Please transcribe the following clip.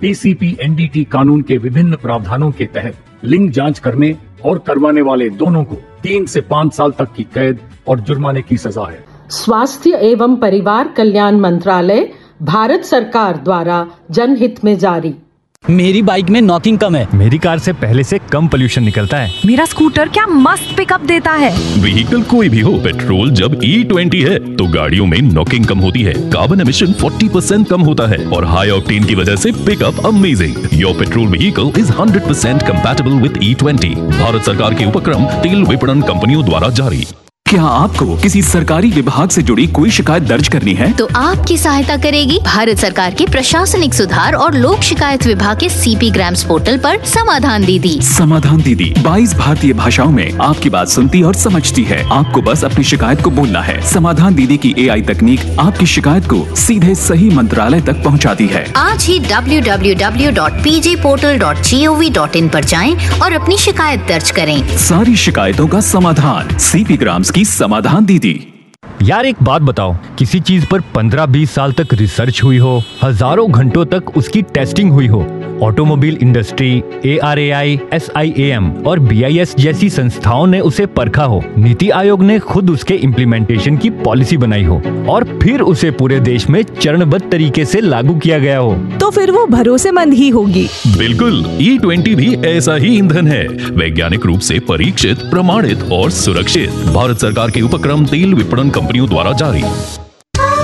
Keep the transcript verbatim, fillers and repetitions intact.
PCP NDT कानून के विभिन्न प्रावधानों के तहत लिंग जांच करने और करवाने वाले दोनों को तीन से पाँच साल तक की कैद और जुर्माने की सजा है। स्वास्थ्य एवं परिवार कल्याण मंत्रालय, भारत सरकार द्वारा जनहित में जारी। मेरी बाइक में नॉकिंग कम है। मेरी कार से पहले से कम पोल्यूशन निकलता है। मेरा स्कूटर क्या मस्त पिकअप देता है। व्हीकल कोई भी हो, पेट्रोल जब ई ट्वेंटी है तो गाड़ियों में नॉकिंग कम होती है, कार्बन एमिशन चालीस परसेंट कम होता है और हाई ऑक्टेन की वजह से pickup amazing. Your petrol vehicle is hundred percent compatible with E twenty. Bharat सरकार के उपक्रम तेल विपणन कंपनियों द्वारा जारी। क्या आपको किसी सरकारी विभाग से जुड़ी कोई शिकायत दर्ज करनी है? तो आपकी सहायता करेगी भारत सरकार के प्रशासनिक सुधार और लोक शिकायत विभाग के सीपी ग्राम्स पोर्टल पर समाधान दीदी। समाधान दीदी बाईस भारतीय भाषाओं में आपकी बात सुनती और समझती है। आपको बस अपनी शिकायत को बोलना है। समाधान दीदी की एआई तकनीक आपकी शिकायत को सीधे सही मंत्रालय तक पहुंचाती है। आज ही W W W dot P J portal dot G O V dot in पर जाएं और अपनी शिकायत दर्ज करें। सारी शिकायतों का समाधान, सीपी ग्राम्स की समाधान दीदी। यार एक बात बताओ, किसी चीज पर पंद्रह बीस साल तक रिसर्च हुई हो, हजारों घंटों तक उसकी टेस्टिंग हुई हो, automobile industry, A R A I, S I A M और बी आई एस जैसी संस्थाओं ने उसे परखा हो, नीति आयोग ने खुद उसके इम्प्लीमेंटेशन की पॉलिसी बनाई हो और फिर उसे पूरे देश में चरणबद्ध तरीके से लागू किया गया हो, तो फिर वो भरोसेमंद ही होगी। बिल्कुल, ई ट्वेंटी भी ऐसा ही ईंधन है, वैज्ञानिक रूप से परीक्षित, प्रमाणित और सुरक्षित। भारत सरकार के उपक्रम तेल विपणन कंपनियों द्वारा जारी।